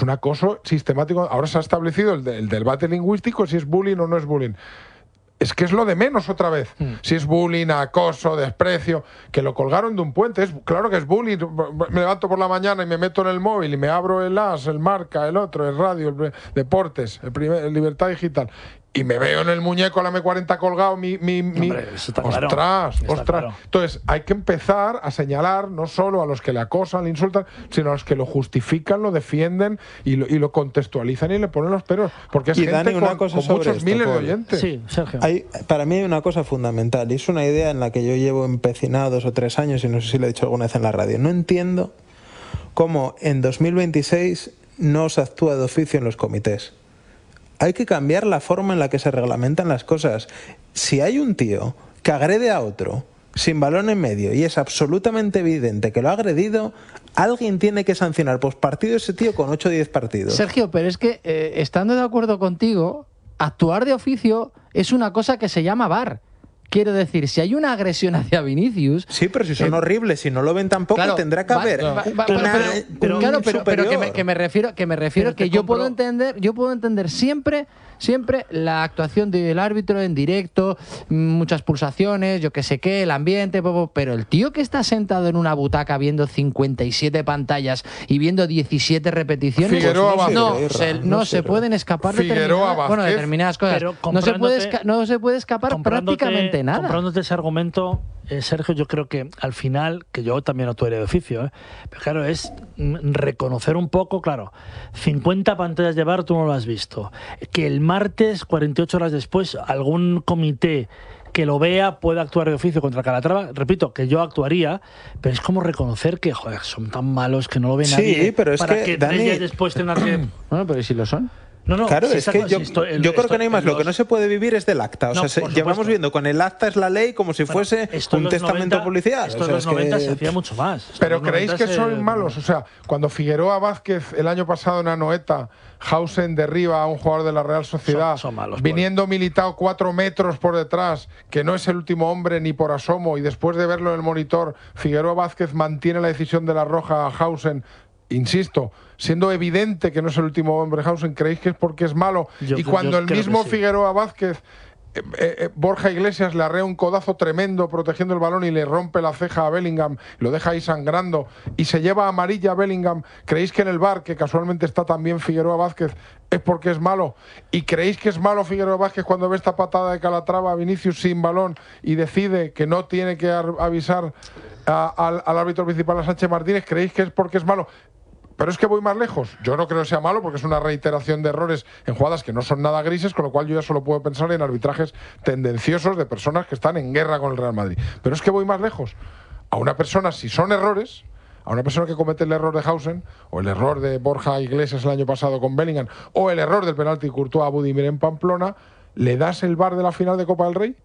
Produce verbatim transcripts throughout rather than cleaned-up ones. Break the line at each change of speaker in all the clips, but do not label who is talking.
un acoso sistemático. Ahora se ha establecido el, de, el debate lingüístico, si es bullying o no es bullying. Es que es lo de menos otra vez. Mm. Si es bullying, acoso, desprecio, que lo colgaron de un puente. Es, claro que es bullying. Me levanto por la mañana y me meto en el móvil y me abro el As, el Marca, el otro, el Radio, el Deportes, el, primer, el Libertad Digital. Y me veo en el muñeco la eme cuarenta colgado, mi... mi, mi...
Hombre, eso está
ostras,
claro.
ostras.
Está claro.
Entonces, hay que empezar a señalar no solo a los que le acosan, le insultan, sino a los que lo justifican, lo defienden y lo, y lo contextualizan y le ponen los peros. Porque es
y
gente
Dani, una
con,
cosa
con
sobre
muchos
esto,
miles
Paul.
de oyentes.
Sí, Sergio.
Hay, para mí hay una cosa fundamental, y es una idea en la que yo llevo empecinado dos o tres años, y no sé si lo he dicho alguna vez en la radio. No entiendo cómo en dos mil veintiséis no se actúa de oficio en los comités. Hay que cambiar la forma en la que se reglamentan las cosas. Si hay un tío que agrede a otro sin balón en medio y es absolutamente evidente que lo ha agredido, alguien tiene que sancionar post partido ese tío con ocho o diez partidos.
Sergio, pero es que, eh, estando de acuerdo contigo, actuar de oficio es una cosa que se llama V A R. Quiero decir, si hay una agresión hacia Vinicius...
Sí, pero si son
eh,
horribles, si no lo ven tampoco, claro, tendrá que
va,
haber
va, va,
una,
pero, pero, claro, pero, pero que me, que me refiero, que me refiero que yo puedo entender, yo puedo entender siempre, siempre la actuación del árbitro en directo, muchas pulsaciones, yo que sé qué, el ambiente, pero el tío que está sentado en una butaca viendo cincuenta y siete pantallas y viendo diecisiete repeticiones,
Figueroa,
pues no,
Vázquez,
se, no, no se pueden escapar
Figueroa,
determinadas, bueno, determinadas cosas. No se puede, esca no se puede escapar prácticamente nada.
Comprándote ese argumento, eh, Sergio, yo creo que al final, que yo también actuaría de oficio, ¿eh? Pero claro, es reconocer un poco, claro, cincuenta pantallas de V A R tú no lo has visto. Que el martes, cuarenta y ocho horas después, algún comité que lo vea pueda actuar de oficio contra Calatrava. Repito, que yo actuaría, pero es como reconocer que, joder, son tan malos que no lo ve nadie.
Sí, pero es
para
que,
que
Dani,
tres días después tengan que...
Bueno, pero ¿y si lo son?
No, no,
claro,
si
es que yo,
esto, el,
yo creo
esto,
que no hay más.
los...
Lo que no se puede vivir es del acta. O
no,
sea, se, llevamos viendo con el acta es la ley como si
bueno,
fuese un testamento
noventa,
policial.
Esto
o sea,
en los noventa
que...
se hacía mucho más.
Pero ¿creéis que
se...
son malos? O sea, cuando Figueroa Vázquez el año pasado en Anoeta, Hausen derriba a un jugador de la Real Sociedad,
son, son malos,
viniendo por... Militao cuatro metros por detrás, que no es el último hombre ni por asomo, y después de verlo en el monitor, Figueroa Vázquez mantiene la decisión de la roja a Hausen. Insisto, siendo evidente que no es el último hombre Hausen, ¿creéis que es porque es malo?
Yo,
y cuando
yo
el mismo
sí.
Figueroa Vázquez, eh, eh, Borja Iglesias le arrea un codazo tremendo protegiendo el balón y le rompe la ceja a Bellingham, lo deja ahí sangrando y se lleva amarilla a Bellingham, ¿creéis que en el V A R, que casualmente está también Figueroa Vázquez, es porque es malo? ¿Y creéis que es malo Figueroa Vázquez cuando ve esta patada de Calatrava a Vinicius sin balón y decide que no tiene que avisar a, al, al árbitro principal, a Sánchez Martínez? ¿Creéis que es porque es malo? Pero es que voy más lejos. Yo no creo que sea malo porque es una reiteración de errores en jugadas que no son nada grises, con lo cual yo ya solo puedo pensar en arbitrajes tendenciosos de personas que están en guerra con el Real Madrid. Pero es que voy más lejos. A una persona, si son errores, a una persona que comete el error de Hausen, o el error de Borja Iglesias el año pasado con Bellingham, o el error del penalti Courtois a Budimir en Pamplona, ¿le das el V A R de la final de Copa del Rey?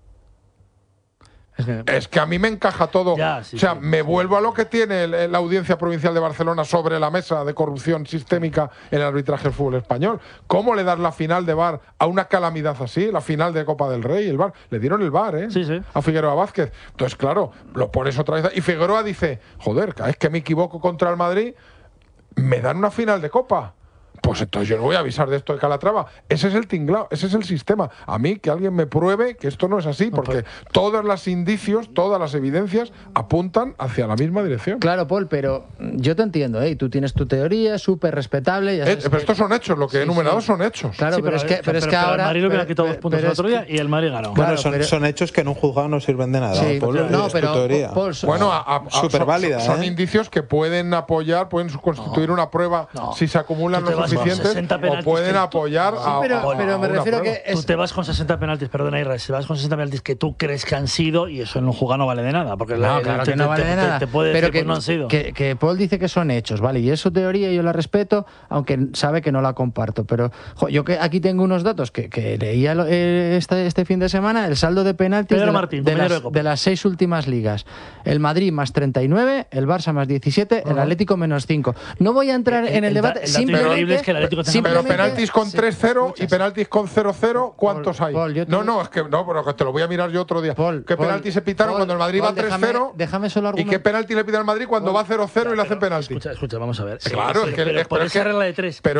Es que, es que a mí me encaja todo.
Ya, sí,
o sea,
sí,
me
sí.
vuelvo a lo que tiene el, la Audiencia Provincial de Barcelona sobre la mesa de corrupción sistémica en el arbitraje del fútbol español. ¿Cómo le das la final de V A R a una calamidad así? La final de Copa del Rey, el V A R. Le dieron el V A R, ¿eh?
Sí, sí.
A Figueroa Vázquez. Entonces, claro, lo pones otra vez. Y Figueroa dice, joder, cada vez que me equivoco contra el Madrid, me dan una final de Copa. Pues entonces yo no voy a avisar de esto de Calatrava. Ese es el tinglao, ese es el sistema. A mí que alguien me pruebe que esto no es así, porque todos los indicios, todas las evidencias apuntan hacia la misma dirección.
Claro, Paul, pero yo te entiendo, ¿eh? Tú tienes tu teoría, súper respetable. Ya
eh, pero estos son hechos, lo que he enumerado sí. son hechos.
Claro,
sí,
pero, pero es que, pero, pero es que
pero
ahora...
el Madrid le hubiera quitado dos puntos el otro día
que...
y el Madrid ganó.
Bueno,
claro,
son,
pero...
son hechos que en un juzgado no sirven de nada.
Sí,
Paul,
no,
es
pero...
tu teoría.
Paul, son...
Bueno, a, a, a,
súper válida,
son, son
¿eh?
indicios que pueden apoyar, pueden constituir no, una prueba
no.
si se acumulan los suficientes, o pueden apoyar
sí,
a,
pero,
a,
pero
a
me refiero a que...
Es... Tú te vas con sesenta penaltis, perdona Israel, si vas con sesenta penaltis que tú crees que han sido y eso en un jugado no vale de nada. Porque
no,
la,
claro
te,
que no
te,
vale
te,
de nada.
Te, te puede
pero
decir
que,
que no han sido.
Que, que Paul dice que son hechos, ¿vale? Y es su teoría y yo la respeto, aunque sabe que no la comparto. Pero jo, yo que aquí tengo unos datos que, que leía eh, este, este fin de semana, el saldo de penaltis de,
Martín,
de, las, de, de las seis últimas ligas. El Madrid más treinta y nueve, el Barça más diecisiete, uh-huh. el Atlético menos cinco. No voy a entrar el, en el, el debate.
El
simplemente,
es que el Atlético
pero penaltis con tres cero y penaltis con cero cero, ¿cuántos
Paul,
hay?
Paul, te...
No, no, es que no, pero que te lo voy a mirar yo otro día.
Paul,
¿Qué
Paul,
penaltis se pitaron
Paul,
cuando el Madrid
Paul,
va tres cero?
Déjame, déjame solo
argumentar. ¿Y qué penalti le pide al Madrid cuando Paul, va cero cero y le hacen penalti?
Escucha, escucha, vamos a ver.
Claro,
sí,
es que,
pero
es,
por
pero
esa
es que,
regla de tres.
Pero